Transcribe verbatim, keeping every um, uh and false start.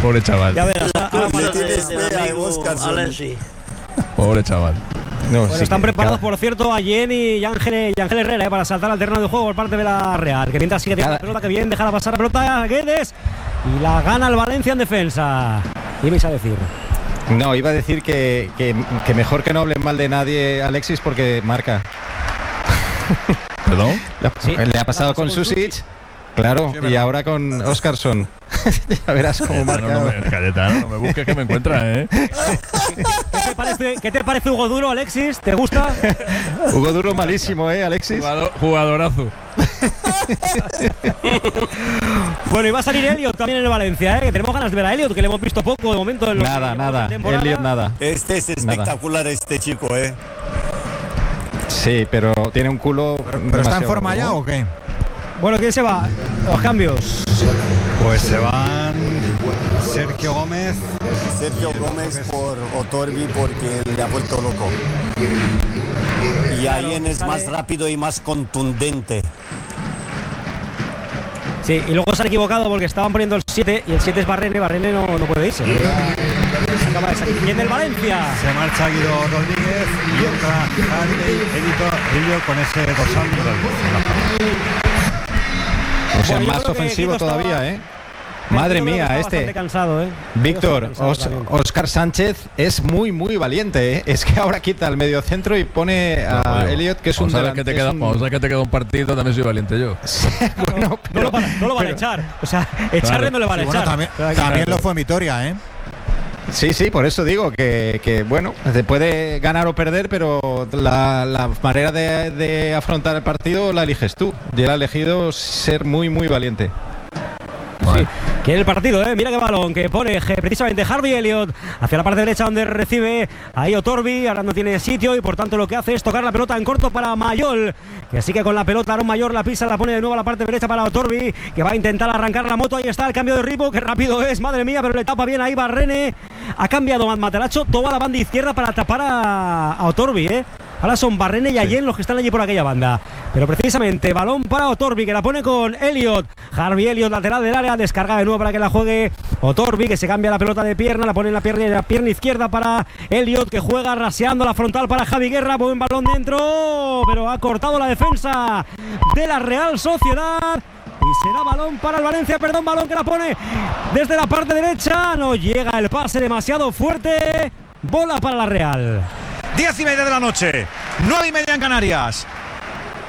Pobre chaval. Ya verás. Le tienes fe a Óscar. Pobre chaval. No, bueno, sí están que, preparados, claro. Por cierto, a Jenny y Ángel, y Ángel Herrera eh, para saltar al terreno de juego por parte de la Real. Que mientras sigue teniendo la pelota, que bien, dejará pasar la pelota a Guedes y la gana el Valencia en defensa. ¿Qué ibais a decir? No, iba a decir que, que, que mejor que no hable mal de nadie Alexis porque marca. ¿Perdón? ¿Sí? Le ha pasado con Susic. Claro, sí, y ahora con Óscarsson. Ya verás cómo marca. No, no, me, Cayetano, no me busques que me encuentras, ¿eh? ¿Qué te parece, qué te parece Hugo Duro, Alexis? ¿Te gusta? Hugo Duro malísimo, ¿eh, Alexis? Jugador, jugadorazo. Bueno, y va a salir Elliot también en el Valencia, ¿eh? Que tenemos ganas de ver a Elliot, que le hemos visto poco de momento. En nada, nada. Elliot, nada. Este es espectacular, nada. Este chico, ¿eh? Sí, pero tiene un culo. ¿Pero, pero está en forma ya o qué? Bueno, ¿quién se va? Los cambios. Pues se van Sergio Gómez. Sergio Gómez por Otorbi porque le ha vuelto loco. Y Ayen es más rápido y más contundente. Sí, y luego se han equivocado porque estaban poniendo el siete y el siete es Barrene. Barrene no, no puede irse. Acaba de salir bien del Valencia. Se marcha Guido Rodríguez y entra Harvey, Edito, Rillo con ese dorsal. O sea, bueno, más ofensivo todavía, ¿eh? Madre mía, este cansado, ¿eh? Víctor, Os, Óscar Sánchez es muy, muy valiente, ¿eh? Es que ahora quita el medio centro y pone a no, Elliot, que es un delante. Que te queda, un... O sea, que te queda un partido, también soy valiente yo. Sí, bueno, no, pero, no, lo van, no lo van pero, a echar. O sea, echarle claro. No le van a sí, echar. Bueno, también también lo fue en Vitoria, ¿eh? Sí, sí, por eso digo que, que bueno, se puede ganar o perder, pero la, la manera de, de afrontar el partido la eliges tú. Y él ha elegido ser muy, muy valiente. Sí, quiere el partido, ¿eh? Mira qué balón que pone precisamente Harvey Elliott hacia la parte derecha donde recibe ahí Otorbi. Ahora no tiene sitio y por tanto lo que hace es tocar la pelota en corto para Mayol, que sigue con la pelota. Aaron Mayor la pisa, la pone de nuevo a la parte derecha para Otorbi, que va a intentar arrancar la moto. Ahí está el cambio de ritmo, que rápido es, madre mía, pero le tapa bien ahí Barrene. Ha cambiado Matt Materacho, toma la banda izquierda para tapar a, a Otorbi, ¿eh? Ahora son Barrene y Ayen sí. Los que están allí por aquella banda. Pero precisamente balón para Otorbi, que la pone con Elliott. Harvey Elliott, lateral del área, descarga de nuevo para que la juegue Otorbi, que se cambia la pelota de pierna, la pone en la pierna, la pierna izquierda para Elliott, que juega raseando la frontal para Javi Guerra. Buen balón dentro, pero ha cortado la defensa de la Real Sociedad. Y será balón para el Valencia, perdón, balón que la pone desde la parte derecha. No llega el pase demasiado fuerte. Bola para la Real. Diez y media de la noche, nueve y media en Canarias.